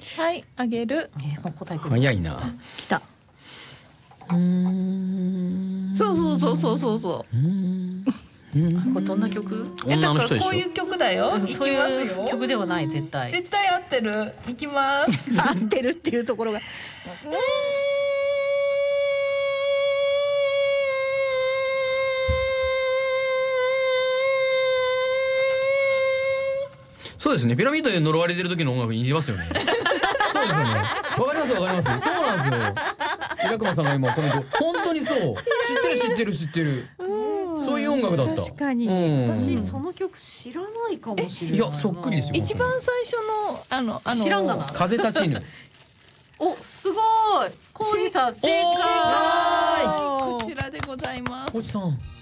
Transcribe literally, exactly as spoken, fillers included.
はいあげる。 えー、もう答えくる。 早いな。 来た。 うーん。 そうそうそうそうそうそううーん。 あ、これどんな曲？ 女の人でしょ。 こういう曲だよ。いきますそういうよ。 曲ではない絶対。 絶対合ってる。いきます。 合ってるっていうところが。 そうですね。ピラミッドで呪われてる時の音楽に似てますよね。そうですよね。わかりますわかります。そうなんですよ。平熊さんが今コメント。本当にそう。知ってる知ってる知ってる。そういう音楽だった。 確かに。 うん、 私その曲知らないかもしれない。 いやそっくりですよ。 一番最初のあのあの知らんがな。 風立ちぬ。 お、すごい。コウジさん正解。 こちらでございます。 コウジさん。